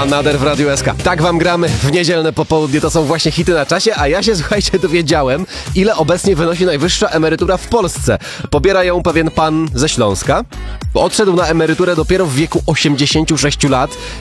A nader w Radiu SK. Tak wam gramy w niedzielne popołudnie, to są właśnie hity na czasie, a ja się, słuchajcie, dowiedziałem, ile obecnie wynosi najwyższa emerytura w Polsce. Pobiera ją pewien pan ze Śląska. Odszedł na emeryturę dopiero w wieku 86 lat